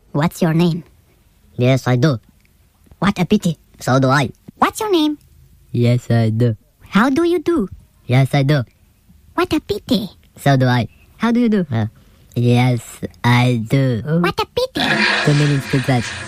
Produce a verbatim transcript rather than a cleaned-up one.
What's your name? Yes, I do. What a pity. So do I. What's your name? Yes, I do. How do you do? Yes, I do. What a pity. So do I. How do you do? Uh, yes, I do. What a pity. Two minutes to that.